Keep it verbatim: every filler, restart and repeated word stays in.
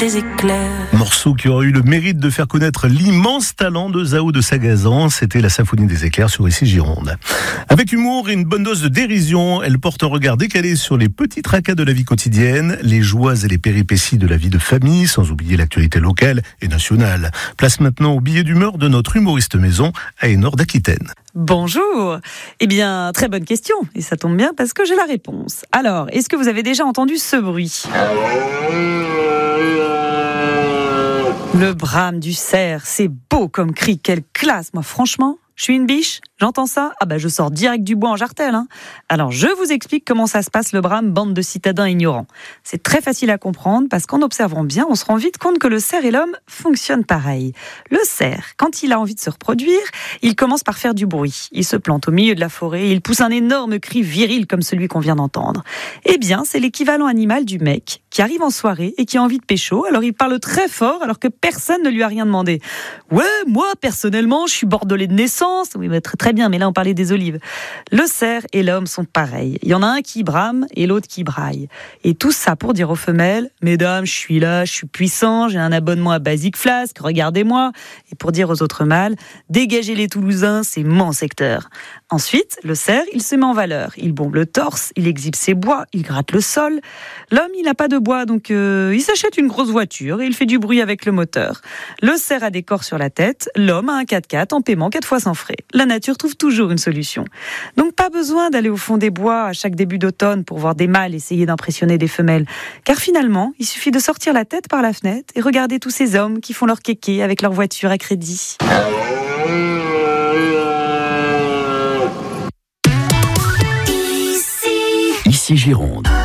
des éclairs. Morceau qui aurait eu le mérite de faire connaître l'immense talent de Zao de Sagazan, c'était la symphonie des éclairs sur Ici Gironde. Avec humour et une bonne dose de dérision, elle porte un regard décalé sur les petits tracas de la vie quotidienne, les joies et les péripéties de la vie de famille, sans oublier l'actualité locale et nationale. Place maintenant au billet d'humeur de notre humoriste maison, Aénor d'Aquitaine. Bonjour. Eh bien, très bonne question. Et ça tombe bien parce que j'ai la réponse. Alors, est-ce que vous avez déjà entendu ce bruit ? Le brame du cerf, c'est beau comme cri, quelle classe. Moi, franchement, je suis une biche, j'entends ça, ah bah je sors direct du bois en jartelle. Hein. Alors je vous explique comment ça se passe le brame, bande de citadins ignorants. C'est très facile à comprendre parce qu'en observant bien, on se rend vite compte que le cerf et l'homme fonctionnent pareil. Le cerf, quand il a envie de se reproduire, il commence par faire du bruit. Il se plante au milieu de la forêt, il pousse un énorme cri viril comme celui qu'on vient d'entendre. Eh bien, c'est l'équivalent animal du mec qui arrive en soirée et qui a envie de pécho, alors il parle très fort alors que personne ne lui a rien demandé. Ouais, moi personnellement, je suis bordelais de naissance. Oui, bah, très, très bien, mais là on parlait des olives. Le cerf et l'homme sont pareils. Il y en a un qui brame et l'autre qui braille. Et tout ça pour dire aux femelles, mesdames, je suis là, je suis puissant, j'ai un abonnement à Basic Flask, regardez-moi. Et pour dire aux autres mâles, dégagez les Toulousains, c'est mon secteur. Ensuite, le cerf, il se met en valeur. Il bombe le torse, il exhibe ses bois, il gratte le sol. L'homme, il n'a pas de bois, donc euh, il s'achète une grosse voiture et il fait du bruit avec le moteur. Le cerf a des corps sur la tête, l'homme a un quatre-quatre en paiement quatre fois sans frais. La nature trouve toujours une solution. Donc pas besoin d'aller au fond des bois à chaque début d'automne pour voir des mâles essayer d'impressionner des femelles. Car finalement, il suffit de sortir la tête par la fenêtre et regarder tous ces hommes qui font leur kéké avec leur voiture à crédit. Ici Gironde.